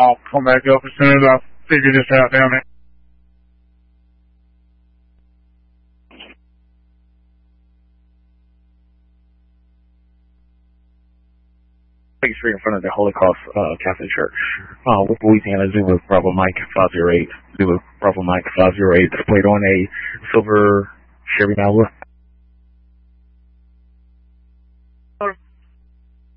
I'll come back up as soon as I figure this out down there. Street in front of the Holocaust Catholic Church. With Louisiana, Zulu Bravo Mike 508. Zulu Bravo Mike 508. Displayed on a silver Chevy Malibu.